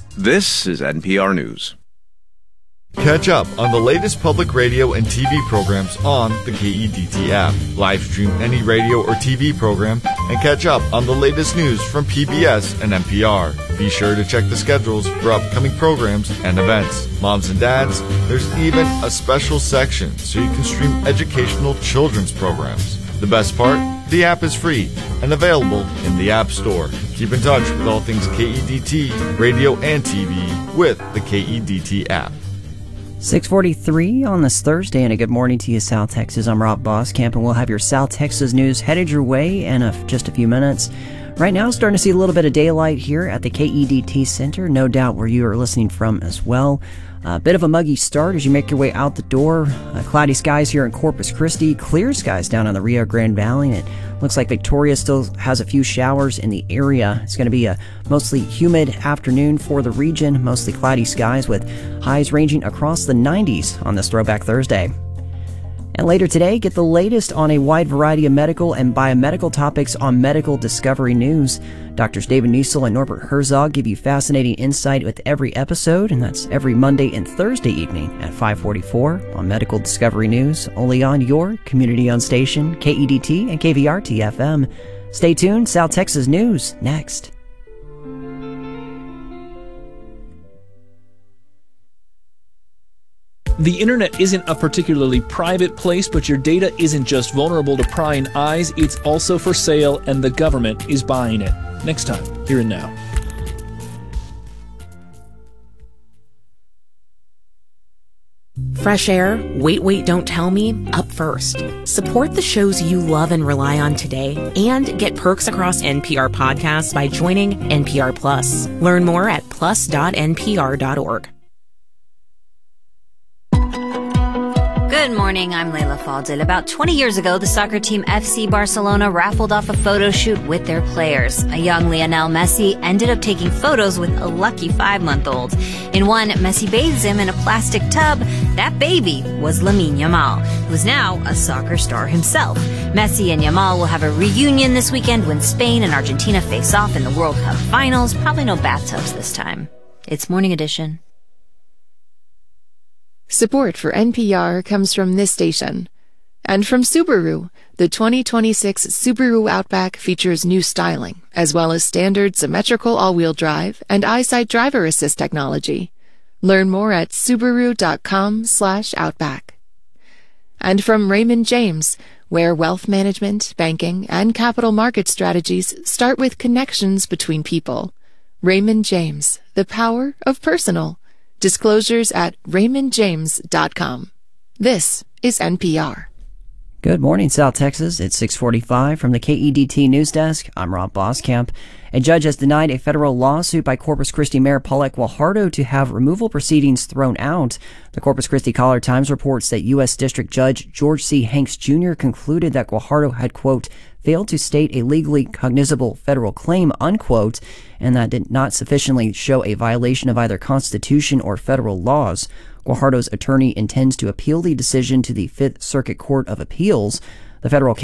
This is NPR News. Catch up on the latest public radio and TV programs on the KEDT app. Live stream any radio or TV program and catch up on the latest news from PBS and NPR. Be sure to check the schedules for upcoming programs and events. Moms and dads, there's even a special section so you can stream educational children's programs. The best part? The app is free and available in the App Store. Keep in touch with all things KEDT, radio and TV with the KEDT app. 6:43 on this Thursday, and a good morning to you, South Texas. I'm Rob Boskamp, and we'll have your South Texas news headed your way in just a few minutes. Right now, starting to see a little bit of daylight here at the KEDT Center, no doubt where you are listening from as well. A bit of a muggy start as you make your way out the door. Cloudy skies here in Corpus Christi, clear skies down on the Rio Grande Valley. It looks like Victoria still has a few showers in the area. It's going to be a mostly humid afternoon for the region, mostly cloudy skies with highs ranging across the 90s on this Throwback Thursday. And later today, get the latest on a wide variety of medical and biomedical topics on Medical Discovery News. Doctors David Niesel and Norbert Herzog give you fascinating insight with every episode, and that's every Monday and Thursday evening at 5:44 on Medical Discovery News, only on your community-owned station, KEDT and KVRT-FM. Stay tuned, South Texas News next. The internet isn't a particularly private place, but your data isn't just vulnerable to prying eyes, it's also for sale, and the government is buying it. Next time, Here and Now. Fresh air, wait, don't tell me, up first. Support the shows you love and rely on today, and get perks across NPR podcasts by joining NPR Plus. Learn more at plus.npr.org. Good morning, I'm Layla Faldil. About 20 years ago, the soccer team FC Barcelona raffled off a photo shoot with their players. A young Lionel Messi ended up taking photos with a lucky 5-month-old. In one, Messi bathes him in a plastic tub. That baby was Lamine Yamal, who's now a soccer star himself. Messi and Yamal will have a reunion this weekend when Spain and Argentina face off in the World Cup finals. Probably no bathtubs this time. It's Morning Edition. Support for NPR comes from this station. And from Subaru, the 2026 Subaru Outback features new styling, as well as standard symmetrical all-wheel drive and EyeSight driver assist technology. Learn more at Subaru.com/Outback. And from Raymond James, where wealth management, banking, and capital market strategies start with connections between people. Raymond James, the power of personal. Disclosures at raymondjames.com. This is NPR. Good morning, South Texas. It's 6:45 from the KEDT News Desk. I'm Rob Boskamp. A judge has denied a federal lawsuit by Corpus Christi Mayor Paulette Guajardo to have removal proceedings thrown out. The Corpus Christi Caller-Times reports that U.S. District Judge George C. Hanks Jr. concluded that Guajardo had, quote, failed to state a legally cognizable federal claim, unquote, and that did not sufficiently show a violation of either Constitution or federal laws. Guajardo's attorney intends to appeal the decision to the Fifth Circuit Court of Appeals. The federal